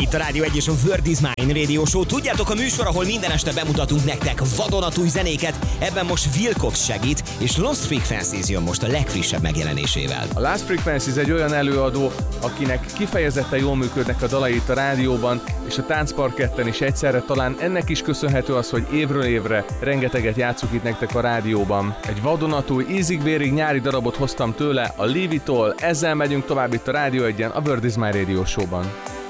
Itt a Rádió 1 és a Word is Mine Radio Show. Tudjátok, a műsor, ahol minden este bemutatunk nektek vadonatúj zenéket. Ebben most Wilcox segít, és Lost Frequencies jön most a legfrissebb megjelenésével. A Lost Frequencies egy olyan előadó, akinek kifejezetten jól működnek a dalai itt a rádióban, és a táncparketten is egyszerre. Talán ennek is köszönhető az, hogy évről évre rengeteget játszunk itt nektek a rádióban. Egy vadonatúj, ízig-vérig nyári darabot hoztam tőle, a Leave It All. Ezzel megyünk tovább itt a Rádió 1-en, a Word is Mine Radio Show-ban.